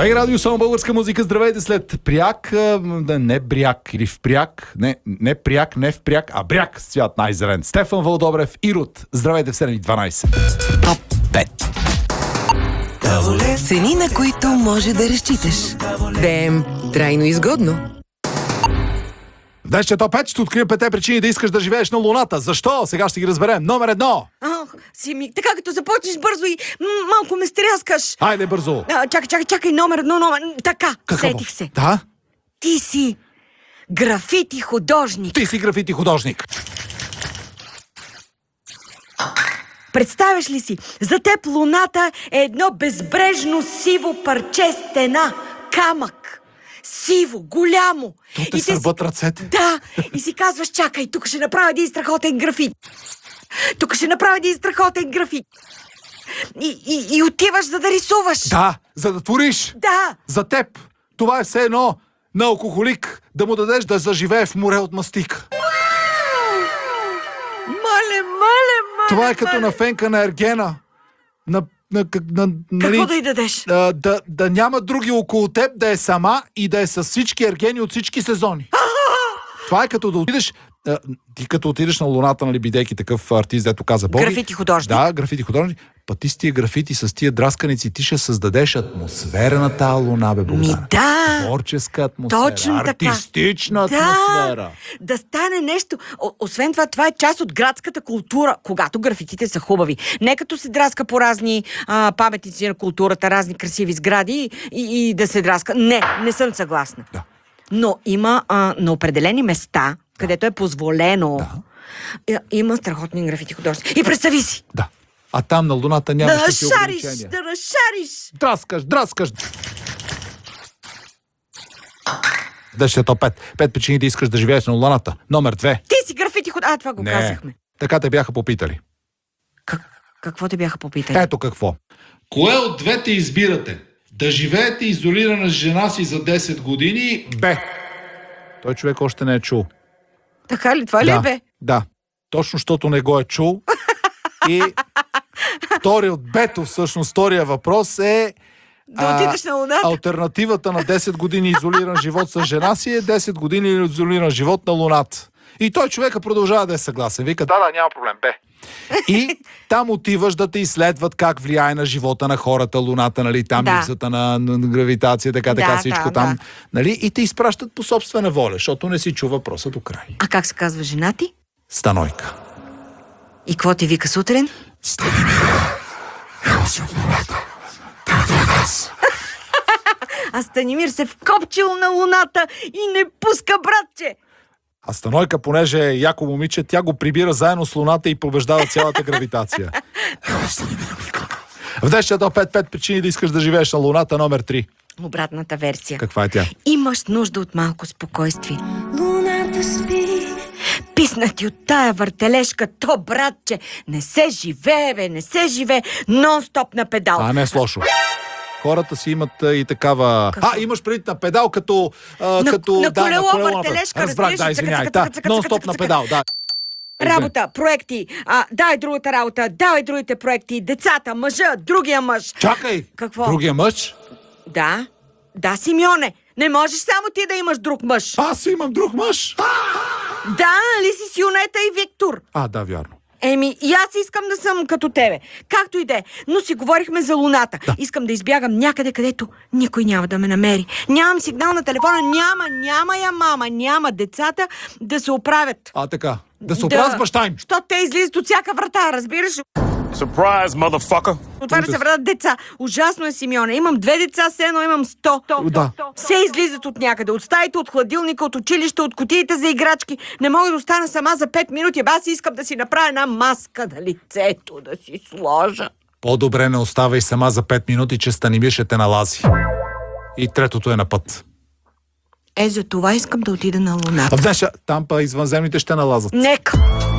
Бег радио, само българска музика. Здравейте след пряк, не бряк или впряк, не пряк, не впряк, а бряк с цвят най-зелен. Стефан Вълдобрев и Рут. Здравейте в 7:12. Топ 5. Цени, на които може да разчиташ. БМ. Трайно изгодно. Днес Топ 5 ще открием 5 причини да искаш да живееш на Луната. Защо? Сега ще ги разберем. Номер 1. Сими, така като започнеш бързо и малко ме стряскаш. Хайде бързо. Чакай, номер 1. Така, сетих се. Да? Ти си графити художник. Ти си графити художник. Представяш ли си, за теб Луната е едно безбрежно сиво парче стена, камък. Сиво, голямо. То те сърбат ръцете. Да, и си казваш, чакай, тук ще направя един страхотен графит. Тук ще направя един страхотен графит. И отиваш за да рисуваш. Да, за да твориш. Да. За теб. Това е все едно на алкохолик да му дадеш да заживее в море от мастика. Мале. Това е като на фенка на Ергена. Какво да й дадеш? Да няма други около теб, да е сама и да е с всички ергени от всички сезони. Това е като да отидеш... Ти като отидеш на Луната, нали, бидейки такъв артист, дето каза Боги. Графити художник. Да, графити художник. Па ти с тия графити, с тия драсканици, ти ще създадеш атмосфера на тази Луна, бе, Богдана. Да. Творческа атмосфера. Точно така. Артистична атмосфера. Да стане нещо. Освен това е част от градската култура, когато графитите са хубави. Не като се драска по разни паметници на културата, разни красиви сгради и да се драска. Не съм съгласна. Да. Но има на определени места, където е позволено, има страхотни графити художници. И представи си! Да. А там на Луната няма да разшариш! Драскаш! Днес Топ 5. 5 причини да искаш да живееш на Луната. Номер 2. Ти си графити художник. Това го казахме. Така те бяха попитали. Какво те бяха попитали? Ето какво. Кое от двете избирате? Да живеете изолирана с жена си за 10 години? Б. Той човек още не е чул. Така ли? Това ли е бе? Да. Точно, защото не го е чул. И втория въпрос е... Да отидеш на Луната? Алтернативата на 10 години изолиран живот с жена си е 10 години изолиран живот на Луната. И той човека продължава да е съгласен. Вика, да, няма проблем, бе. И там отиваш да те изследват как влияе на живота на хората Луната, нали, там липсата на гравитация, така всичко там, нали, и те изпращат по собствена воля, защото не си чу въпроса до край. А как се казва жена ти? Станойка. И какво ти вика сутрин? Станимира, ела си от Луната. А Станимир се вкопчил на Луната и не пуска, братче! А Станойка, понеже е яко момиче, тя го прибира заедно с Луната и побеждава цялата гравитация. В днешния Топ 5 причини да искаш да живееш на Луната, номер 3. Обратната версия. Каква е тя? Имаш нужда от малко спокойствие. Луната спи. Писнати от тая въртележка, то, братче, не се живее, нон-стоп на педал. А, не е лошо. Хората си имат и такава... Имаш предвид на педал, като... на колело, въртележка, разбрах, да, извиняй. Нон-стоп на педал, да. Работа, проекти, дай другата работа, давай другите проекти, децата, мъжа, другия мъж. Чакай! Какво? Другия мъж? Да, Симеоне, не можеш само ти да имаш друг мъж. Аз имам друг мъж? Да, нали си Сионета и Виктор? Да, вярно. И аз искам да съм като тебе. Както и да е. Но си говорихме за Луната. Да. Искам да избягам някъде, където никой няма да ме намери. Нямам сигнал на телефона, няма я мама, няма децата да се оправят. Така. Да се оправят с баща им. Що те излизат от всяка врата, разбираш? Surprise, motherfucker! Отваря се врата деца. Ужасно е, Симеоне. Имам 2 деца, все едно имам 100. Да. Все излизат от някъде. От стаите, от хладилника, от училище, от кутиите за играчки. Не мога да остана сама за 5 минути. Аз искам да си направя една маска на лицето, да си сложа. По-добре не оставай сама за 5 минути, че Станимир ще те налази. И третото е на път. За това искам да отида на Луната. Там па извънземните ще налазат. Нека!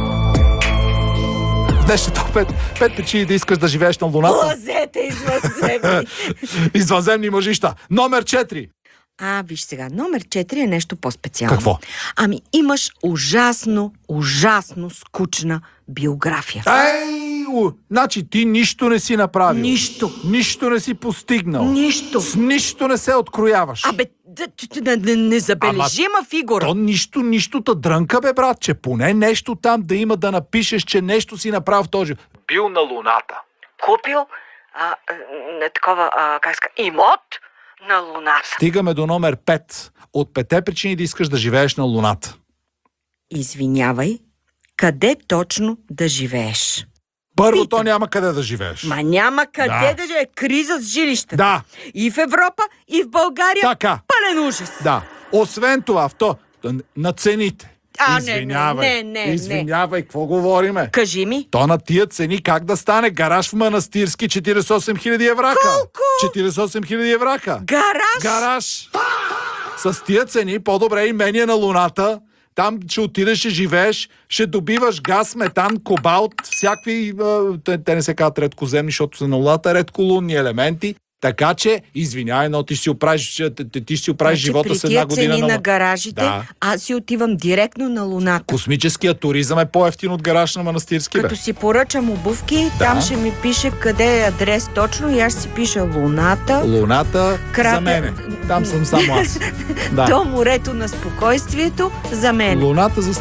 Днешния Топ 5 причини да искаш да живееш на Луната. Лазете извънземни! Извънземни мъжища. Номер 4. Виж сега, номер 4 е нещо по-специално. Какво? Имаш ужасно скучна биография. Значи ти нищо не си направил. Нищо. Нищо не си постигнал. Нищо. С нищо не се открояваш. Абе, незабележима фигура. То нищо та дрънка, бе, братче. Поне нещо там да има да напишеш, че нещо си направил в този. Бил на Луната. Купил такова, имот на Луната. Стигаме до номер 5. От 5 причини да искаш да живееш на Луната. Извинявай, къде точно да живееш? Първо, Питам. то няма къде да живееш. Ма няма къде Да. да живее. Криза с жилищата. Да. И в Европа, и в България. Така. Пълен ужас. Да. Освен това, на цените. Не, Извинявай. не. Извинявай, какво говориме? Кажи ми. То на тия цени как да стане? Гараж в Манастирски 48 000 еврака. Колко? 48 000 еврака. Гараж? С тия цени по-добре имение на Луната. Там ще отидеш, ще живееш, ще добиваш газ, метан, кобалт, всякакви, те не се казват редкоземни, защото са на Луната, редколунни елементи. Така че, извинявай, но ти ще си оправиш живота с една година. При тия цени на гаражите, Да. аз си отивам директно на Луната. Космическият туризъм е по-евтин от гараж на Манастирски, бе. Като си поръчам обувки, Да. там ще ми пише къде е адрес точно и аз ще си пиша Луната. Луната за мене. Там съм само аз. Да. До морето на спокойствието за мен. Луната за